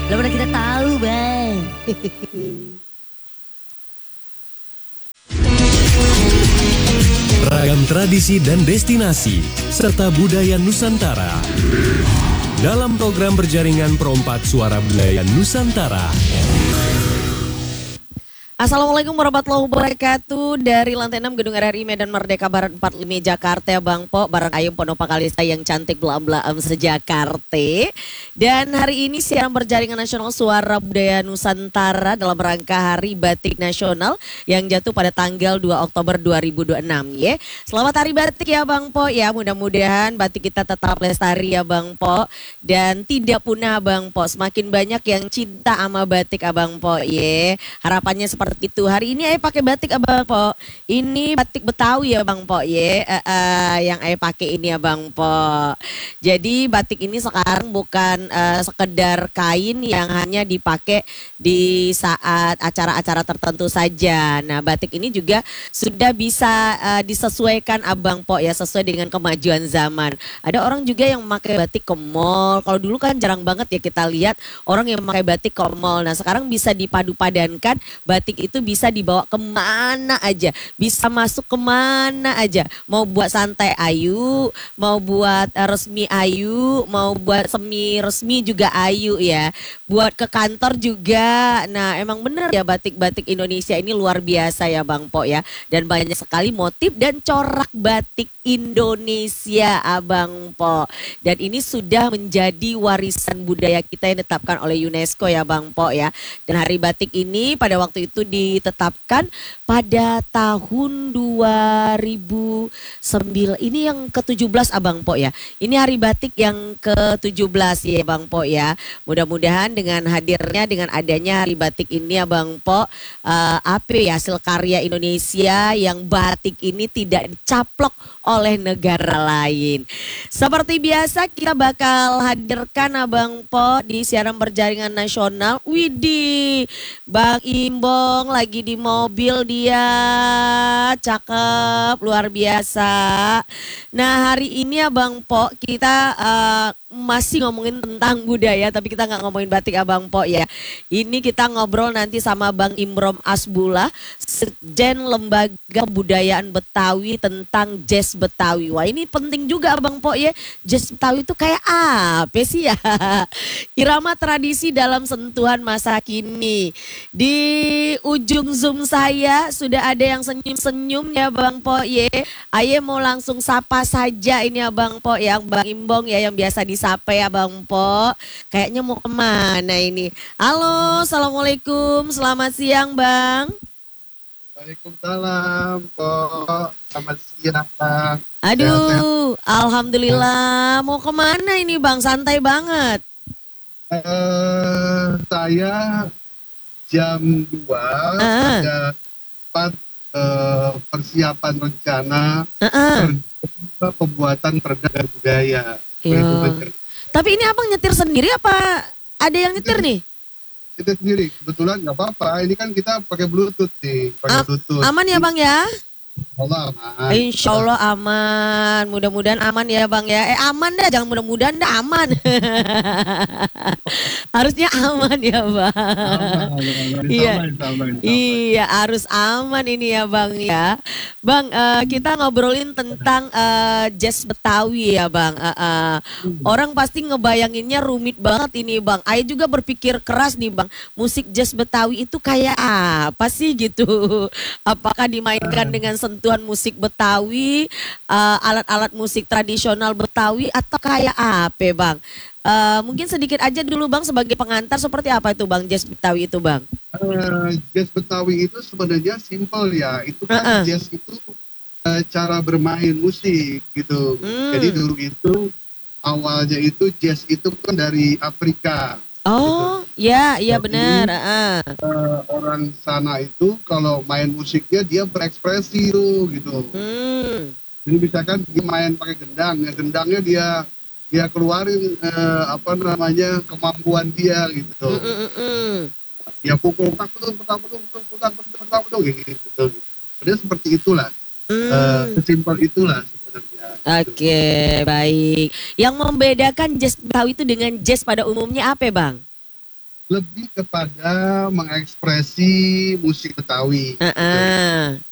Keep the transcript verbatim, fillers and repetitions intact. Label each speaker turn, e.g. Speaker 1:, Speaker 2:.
Speaker 1: Belum pernah kita tahu, Bang.
Speaker 2: Ragam tradisi dan destinasi, serta budaya Nusantara. Dalam program berjaringan Perompak Suara Budaya Nusantara.
Speaker 3: Assalamualaikum warahmatullahi wabarakatuh. Dari lantai enam Gedung R R I Medan Merdeka Barat empat puluh lima Jakarta ya Bang Po. Bareng Ayum Ponopa Kalista yang cantik belam-belam sejakarta. Dan hari ini siaran berjaringan nasional Suara Budaya Nusantara dalam rangka Hari Batik Nasional yang jatuh pada tanggal dua Oktober dua ribu dua puluh enam ya. Selamat Hari Batik ya Bang Po ya. Mudah-mudahan batik kita tetap lestari ya Bang Po. Dan tidak punah Bang Po. Semakin banyak yang cinta sama batik Abang Po ya. Harapannya seperti Seperti itu. Hari ini Ayah pakai batik Abang Po. Ini batik Betawi ya Bang Po ya. Uh, uh, yang Ayah pakai ini ya Bang Po. Jadi batik ini sekarang bukan uh, sekedar kain yang hanya dipakai di saat acara-acara tertentu saja. Nah batik ini juga sudah bisa uh, disesuaikan Abang Po ya, sesuai dengan kemajuan zaman. Ada orang juga yang memakai batik ke mall. Kalau dulu kan jarang banget ya kita lihat orang yang memakai batik ke mall. Nah sekarang bisa dipadu-padankan, batik itu bisa dibawa kemana aja, bisa masuk kemana aja, mau buat santai ayu, mau buat uh, resmi ayu, mau buat semi resmi juga ayu ya, buat ke kantor juga. Nah emang bener ya batik-batik Indonesia ini luar biasa ya Bang Po ya, dan banyak sekali motif dan corak batik Indonesia Abang Po, dan ini sudah menjadi warisan budaya kita yang ditetapkan oleh UNESCO ya Bang Po ya. Dan Hari Batik ini pada waktu itu ditetapkan pada tahun dua ribu sembilan. Ini yang ke tujuh belas Abang Po ya. Ini Hari Batik yang ke tujuh belas ya Bang Po ya. Mudah-mudahan dengan hadirnya, dengan adanya Hari Batik ini Abang Po, uh, apa ya, hasil karya Indonesia yang batik ini tidak dicaplok oleh negara lain. Seperti biasa kita bakal hadirkan Abang Po di siaran berjaringan nasional. Widih, Bang Imbong lagi di mobil dia, cakep, luar biasa. Nah hari ini Abang Po kita uh, masih ngomongin tentang budaya, tapi kita nggak ngomongin batik Abang Po ya. Ini kita ngobrol nanti sama Bang Imrom Asbullah, Sekjen Lembaga Kebudayaan Betawi tentang jazz Betawi. Wah ini penting juga Abang Po ya, jazz Betawi itu kayak apa sih ya? Irama tradisi dalam sentuhan masa kini. Di ujung Zoom saya sudah ada yang senyum-senyum ya Bang Po ya. Aye mau langsung sapa saja ini Abang Po, yang Bang Imbong ya yang biasa disapa ya Bang Po. Kayaknya mau kemana ini? Halo, Assalamualaikum, selamat siang Bang.
Speaker 4: Waalaikumsalam, Pok. Selamat siang, Bang.
Speaker 3: Aduh, alhamdulillah. Mau kemana ini Bang? Santai banget.
Speaker 4: Uh, saya jam dua
Speaker 3: uh.
Speaker 4: ada empat uh, persiapan rencana
Speaker 3: uh-uh.
Speaker 4: per, pembuatan perda budaya.
Speaker 3: Tapi ini abang nyetir sendiri apa ada yang nyetir nih?
Speaker 4: Kita sendiri, kebetulan nggak apa-apa. Ini kan kita pakai Bluetooth nih, pakai
Speaker 3: A-
Speaker 4: Bluetooth.
Speaker 3: Aman ya Bang ya?
Speaker 4: Allah aman.
Speaker 3: Insya Allah aman. Mudah-mudahan aman ya Bang ya. Eh aman dah, jangan mudah-mudahan dah aman. Harusnya aman ya Bang.
Speaker 4: Aman, aman,
Speaker 3: Iya,
Speaker 4: aman, aman, aman.
Speaker 3: iya harus aman ini ya Bang ya. Bang uh, kita ngobrolin tentang uh, jazz Betawi ya Bang. Uh, uh. Orang pasti ngebayanginnya rumit banget ini Bang. Ayo juga berpikir keras nih Bang. Musik jazz Betawi itu kayak apa sih gitu? Apakah dimainkan dengan sentuhan musik Betawi, uh, alat-alat musik tradisional Betawi, atau kayak apa Bang? Uh, mungkin sedikit aja dulu Bang sebagai pengantar, seperti apa itu Bang jazz Betawi itu Bang?
Speaker 4: Uh, jazz Betawi itu sebenarnya simple ya. Itu kan uh-uh. jazz itu uh, cara bermain musik gitu.
Speaker 3: Hmm.
Speaker 4: Jadi dulu itu awalnya itu jazz itu kan dari Afrika.
Speaker 3: Oh, gitu. Ya, iya benar. Uh.
Speaker 4: Uh, orang sana itu kalau main musiknya dia berekspresi tuh gitu.
Speaker 3: Hmm.
Speaker 4: Jadi misalkan dia main pakai gendang, ya gendangnya dia dia keluarin uh, apa namanya kemampuan dia gitu.
Speaker 3: Mm, mm, mm.
Speaker 4: Ya pukul tak betul tak betul tak betul tak betul gitu. Jadi seperti itulah.
Speaker 3: Mm.
Speaker 4: Uh, sesimpel itulah sebenarnya.
Speaker 3: Oke, okay, baik. Yang membedakan jazz Betawi itu dengan jazz pada umumnya apa, Bang?
Speaker 4: lebih kepada mengekspresi musik Betawi.
Speaker 3: Uh-uh.